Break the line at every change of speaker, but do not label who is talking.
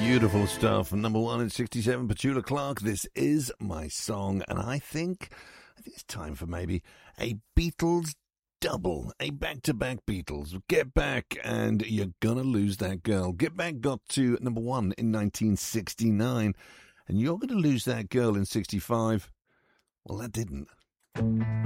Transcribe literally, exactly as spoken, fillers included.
Beautiful stuff. Number one in sixty-seven, Petula Clark. This is my song, and I think, I think it's time for maybe a Beatles double, a back-to-back Beatles. Get Back, and You're Gonna Lose That Girl. Get Back got to number one in nineteen sixty-nine, and You're Gonna Lose That Girl in sixty-five. Well, that didn't.